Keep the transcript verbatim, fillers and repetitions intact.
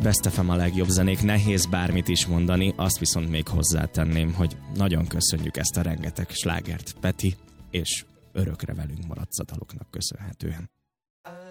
Best ef em a legjobb zenék, nehéz bármit is mondani, azt viszont még hozzátenném, hogy nagyon köszönjük ezt a rengeteg slágert Peti, és örökre velünk maradsz a daloknak köszönhetően.